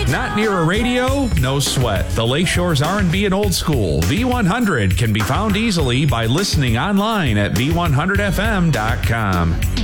Not near a radio? No sweat. The Lakeshore's R&B and old school, V100, can be found easily by listening online at v100fm.com.